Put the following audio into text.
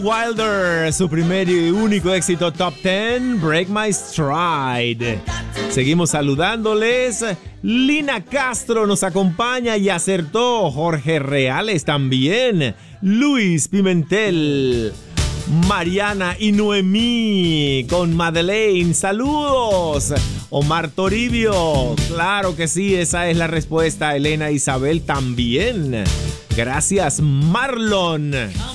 Wilder, su primer y único éxito Top 10, Break My Stride. Seguimos saludándoles. Lina Castro nos acompaña y acertó. Jorge Reales también. Luis Pimentel. Mariana y Noemí con Madeleine. Saludos. Omar Toribio. Claro que sí, esa es la respuesta. Elena Isabel también. Gracias, Marlon.